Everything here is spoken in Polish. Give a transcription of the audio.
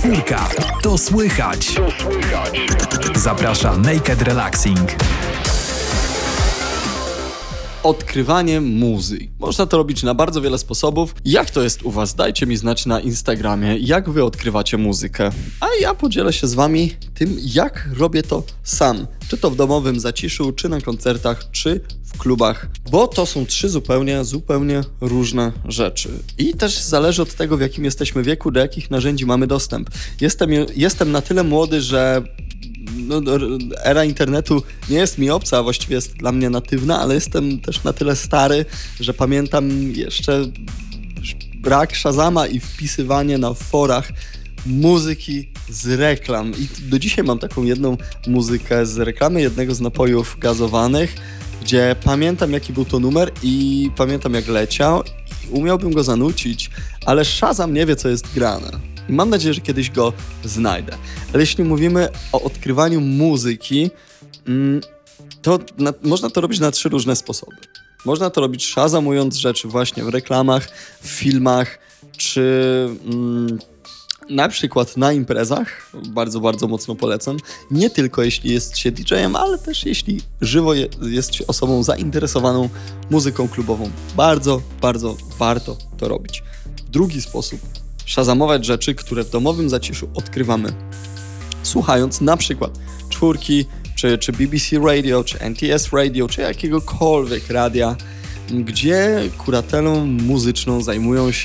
Czwórka. To słychać. Zaprasza Naked Relaxing. Odkrywanie muzyki. Można to robić na bardzo wiele sposobów. Jak to jest u was? Dajcie mi znać na Instagramie, jak wy odkrywacie muzykę. A ja podzielę się z wami tym, jak robię to sam. Czy to w domowym zaciszu, czy na koncertach, czy w klubach. Bo to są trzy zupełnie różne rzeczy. I też zależy od tego, w jakim jesteśmy wieku, do jakich narzędzi mamy dostęp. Jestem na tyle młody, że era internetu nie jest mi obca, a właściwie jest dla mnie natywna, ale jestem też na tyle stary, że pamiętam jeszcze brak Shazama i wpisywanie na forach muzyki z reklam. I do dzisiaj mam taką jedną muzykę z reklamy jednego z napojów gazowanych, gdzie pamiętam, jaki był to numer i pamiętam, jak leciał i umiałbym go zanucić, ale Shazam nie wie, co jest grane. I mam nadzieję, że kiedyś go znajdę. Ale jeśli mówimy o odkrywaniu muzyki, to można to robić na trzy różne sposoby. Można to robić shazamując rzeczy właśnie w reklamach, w filmach, czy na przykład na imprezach. Bardzo, bardzo mocno polecam. Nie tylko jeśli jest się DJ-em, ale też jeśli żywo jest się osobą zainteresowaną muzyką klubową. Bardzo, bardzo warto to robić. Drugi sposób. Shazamować rzeczy, które w domowym zaciszu odkrywamy, słuchając na przykład Czwórki, czy BBC Radio, czy NTS Radio, czy jakiegokolwiek radia, gdzie kuratelą muzyczną zajmują się